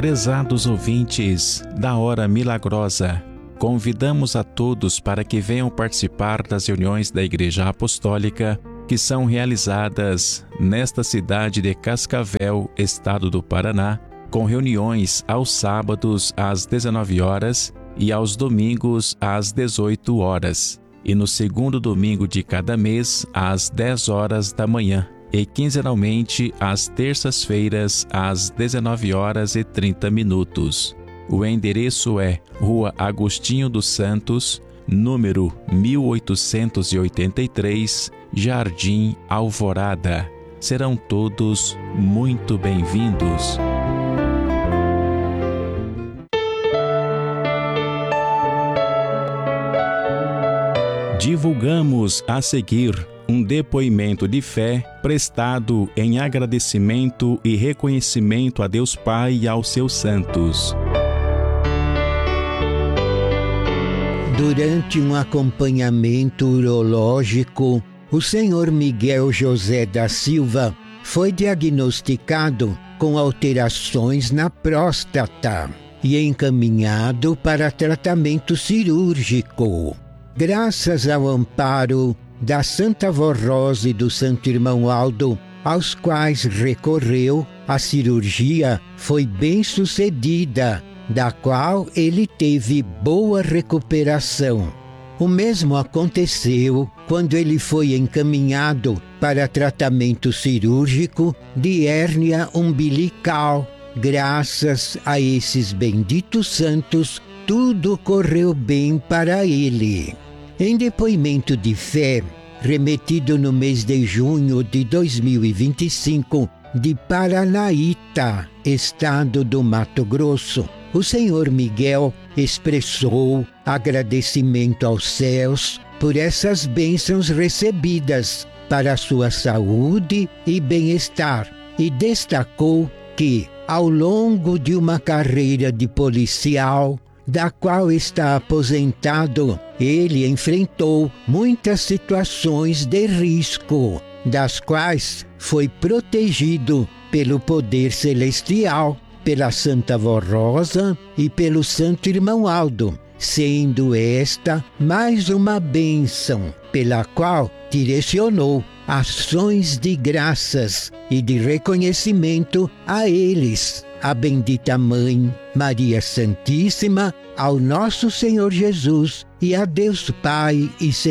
Prezados ouvintes da Hora Milagrosa, convidamos a todos para que venham participar das reuniões da Igreja Apostólica que são realizadas nesta cidade de Cascavel, estado do Paraná, com reuniões aos sábados às 19 horas e aos domingos às 18 horas, e no segundo domingo de cada mês às 10 horas da manhã, e quinzenalmente às terças-feiras às 19 horas e 30 minutos. O endereço é Rua Agostinho dos Santos, número 1883, Jardim Alvorada. Serão todos muito bem-vindos. Divulgamos a seguir um depoimento de fé prestado em agradecimento e reconhecimento a Deus Pai e aos seus santos. Durante um acompanhamento urológico, o senhor Miguel José da Silva foi diagnosticado com alterações na próstata e encaminhado para tratamento cirúrgico. Graças ao amparo da Santa Vó Rosa e do Santo Irmão Aldo, aos quais recorreu, a cirurgia foi bem sucedida, da qual ele teve boa recuperação. O mesmo aconteceu quando ele foi encaminhado para tratamento cirúrgico de hérnia umbilical. Graças a esses benditos santos, tudo correu bem para ele. Em depoimento de fé, remetido no mês de junho de 2025, de Paranaíta, estado do Mato Grosso, o senhor Miguel expressou agradecimento aos céus por essas bênçãos recebidas para a sua saúde e bem-estar, e destacou que, ao longo de uma carreira de policial, da qual está aposentado, ele enfrentou muitas situações de risco, das quais foi protegido pelo poder celestial, pela Santa Vó Rosa e pelo Santo Irmão Aldo, sendo esta mais uma bênção pela qual direcionou ações de graças e de reconhecimento a eles, a bendita Mãe Maria Santíssima, ao nosso Senhor Jesus e a Deus Pai e Senhor